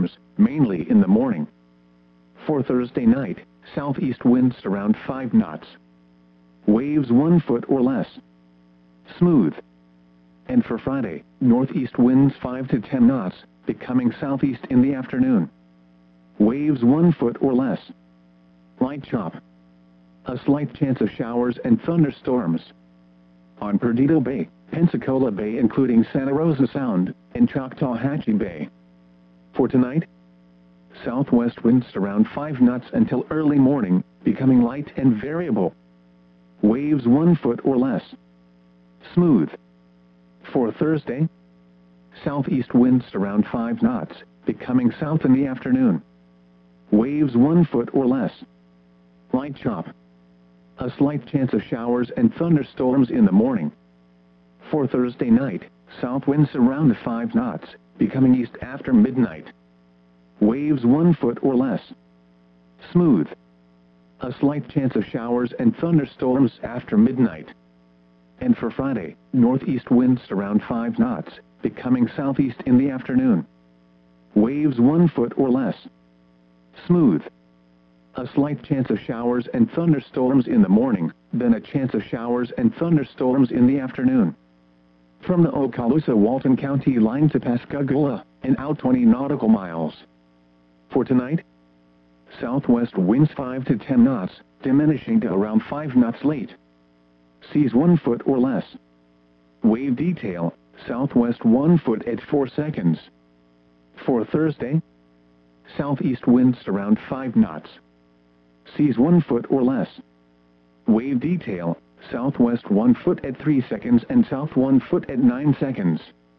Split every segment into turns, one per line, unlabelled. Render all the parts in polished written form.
thunderstorms, mainly in the morning. For Thursday night, southeast winds around 5 knots. Waves 1 foot or less. Smooth. And for Friday, northeast winds 5 to 10 knots, becoming southeast in the afternoon. Waves 1 foot or less. Light chop. A slight chance of showers and thunderstorms. On Perdido Bay, Pensacola Bay including Santa Rosa Sound, and Choctawhatchee Bay. For tonight, southwest winds around 5 knots until early morning, becoming light and variable. Waves 1 foot or less. Smooth. For Thursday, southeast winds around 5 knots, becoming south in the afternoon. Waves 1 foot or less. Light chop. A slight chance of showers and thunderstorms in the morning. For Thursday night, south winds around 5 knots, becoming east after midnight. Waves 1 foot or less. Smooth. A slight chance of showers and thunderstorms after midnight. And for Friday, northeast winds around 5 knots, becoming southeast in the afternoon. Waves 1 foot or less. Smooth. A slight chance of showers and thunderstorms in the morning, then a chance of showers and thunderstorms in the afternoon. From the Okaloosa-Walton County line to Pascagoula, and out 20 nautical miles. For tonight, southwest winds 5 to 10 knots, diminishing to around 5 knots late. Seas 1 foot or less. Wave detail, southwest 1 foot at 4 seconds. For Thursday, southeast winds around 5 knots. Seas 1 foot or less. Wave detail, southwest 1 foot at 3 seconds and south 1 foot at 9 seconds.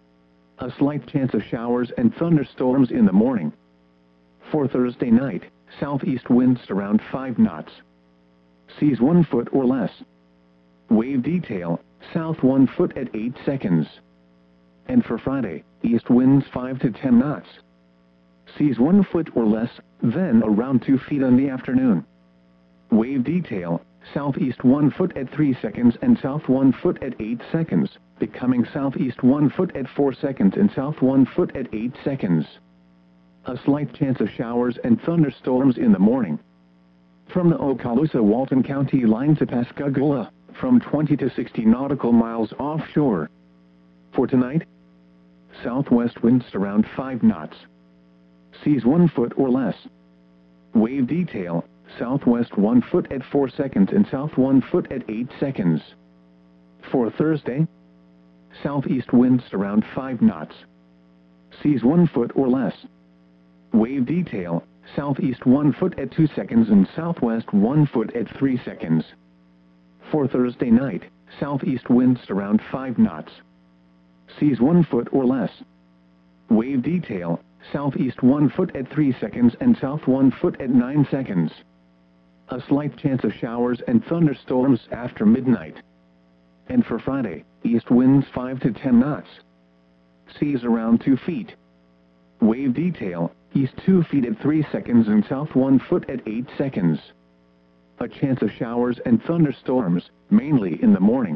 A slight chance of showers and thunderstorms in the morning. For Thursday night, southeast winds around 5 knots. Seas 1 foot or less. Wave detail, south 1 foot at 8 seconds. And for Friday, east winds 5 to 10 knots. Seas 1 foot or less, then around 2 feet in the afternoon. Wave detail, southeast 1 foot at 3 seconds and south 1 foot at 8 seconds, becoming southeast 1 foot at 4 seconds and south 1 foot at 8 seconds. A slight chance of showers and thunderstorms in the morning. From the Okaloosa-Walton County line to Pascagoula, from 20 to 60 nautical miles offshore. For tonight, southwest winds around 5 knots. Seas 1 foot or less. Wave detail, southwest 1 foot at 4 seconds and south 1 foot at 8 seconds. For Thursday, southeast winds around 5 knots. Seas 1 foot or less. Wave detail, southeast 1 foot at 2 seconds and southwest 1 foot at 3 seconds. For Thursday night, southeast winds around 5 knots. Seas 1 foot or less. Wave detail, southeast 1 foot at 3 seconds and south 1 foot at 9 seconds. A slight chance of showers and thunderstorms after midnight. And for Friday, east winds 5 to 10 knots. Seas around 2 feet. Wave detail, east 2 feet at 3 seconds and south 1 foot at 8 seconds. A chance of showers and thunderstorms, mainly in the morning.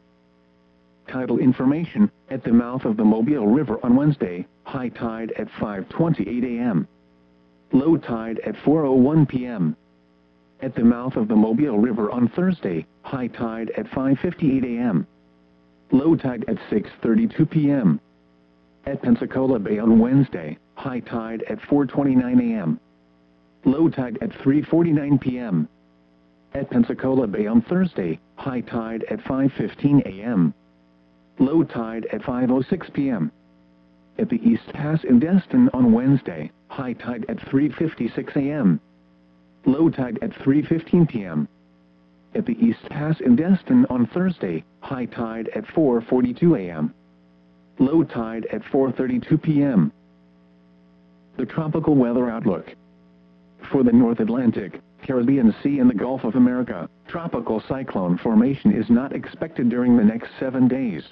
Tidal information, at the mouth of the Mobile River on Wednesday, high tide at 5:28 a.m. Low tide at 4:01 p.m. At the mouth of the Mobile River on Thursday, high tide at 5:58 a.m. Low tide at 6:32 p.m. At Pensacola Bay on Wednesday, high tide at 4:29 a.m. Low tide at 3:49 p.m. At Pensacola Bay on Thursday, high tide at 5:15 a.m. Low tide at 5:06 p.m. At the East Pass in Destin on Wednesday, high tide at 3:56 a.m. Low tide at 3:15 p.m. At the East Pass in Destin on Thursday, high tide at 4:42 a.m. Low tide at 4:32 p.m. The tropical weather outlook. For the North Atlantic, Caribbean Sea and the Gulf of America, tropical cyclone formation is not expected during the next 7 days.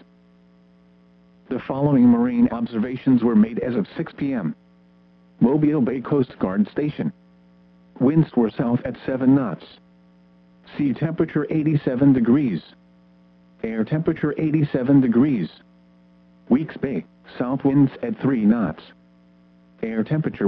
The following marine observations were made as of 6 p.m. Mobile Bay Coast Guard Station. Winds were south at 7 knots. Sea temperature 87 degrees. Air temperature 87 degrees. Weeks Bay, south winds at 3 knots. Air temperature